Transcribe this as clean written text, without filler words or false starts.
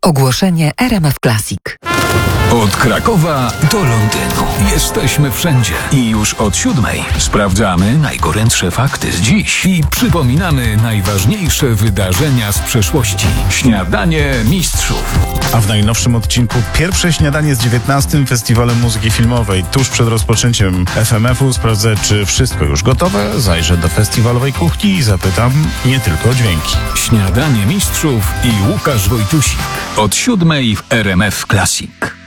Ogłoszenie RMF Classic. Od Krakowa do Londynu. Jesteśmy wszędzie. I już od 7:00 sprawdzamy najgorętsze fakty z dziś i przypominamy najważniejsze wydarzenia z przeszłości. Śniadanie Mistrzów. A w najnowszym odcinku pierwsze śniadanie z 19. Festiwalem Muzyki Filmowej. Tuż przed rozpoczęciem FMF-u sprawdzę, czy wszystko już gotowe. Zajrzę do festiwalowej kuchni i zapytam nie tylko o dźwięki. Śniadanie Mistrzów i Łukasz Wojtusik. Od 7:00 w RMF Classic.